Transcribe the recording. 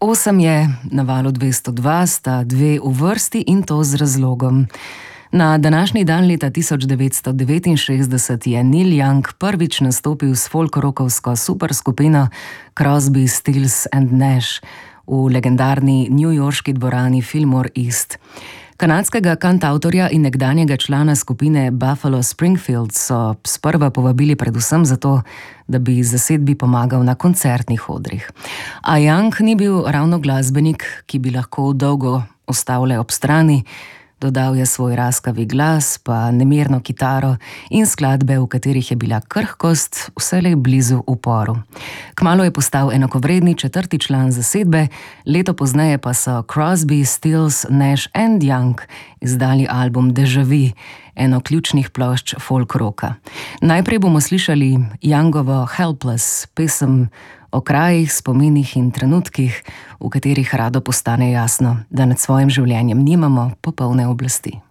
8 je, na valu 202 sta dve v vrsti in to z razlogom. Na današnji dan leta 1969 je Neil Young prvič nastopil s folk-rockovsko superskupino Crosby, Stills and Nash v legendarni newyorški dvorani Fillmore East. Kanadskega kantavtorja in nekdanjega člana skupine Buffalo Springfield so sprva povabili predvsem zato, da bi zasedbi pomagal na koncertnih odrih. A Young ni bil ravno glasbenik, ki bi lahko dolgo ostal le ob strani. Dodal je svoj raskavi glas, pa nemirno kitaro in skladbe, v katerih je bila krhkost vselej blizu uporu. Kmalu je postal enakovreden četrti član zasedbe, leto pozneje pa so Crosby, Stills, Nash and Young izdali album Déjà Vu, eno ključnih plošč folk rocka. Najprej bomo slišali Youngovo Helpless, pesem o krajih, spominih in trenutkih, v katerih rado postane jasno, da nad svojim življenjem nimamo popolne oblasti.